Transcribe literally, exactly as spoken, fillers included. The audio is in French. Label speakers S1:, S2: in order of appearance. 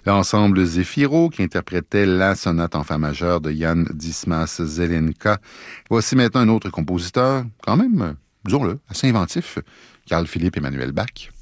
S1: l'ensemble Zefiro qui interprétait la sonate en fa majeur de Jan Dismas Zelenka. Voici maintenant un autre compositeur, quand même, disons-le, assez inventif, Carl Philipp Emanuel Bach.